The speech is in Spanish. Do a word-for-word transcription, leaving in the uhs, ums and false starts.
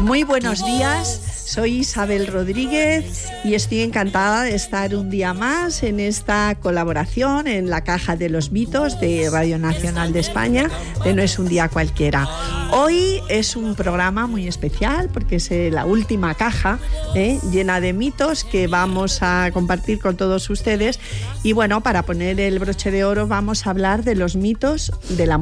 Muy buenos días, soy Isabel Rodríguez y estoy encantada de estar un día más en esta colaboración en la Caja de los Mitos de Radio Nacional de España, de No es un día cualquiera. Hoy es un programa muy especial porque es la última caja ¿eh? llena de mitos que vamos a compartir con todos ustedes. Y bueno, para poner el broche de oro vamos a hablar de los mitos de la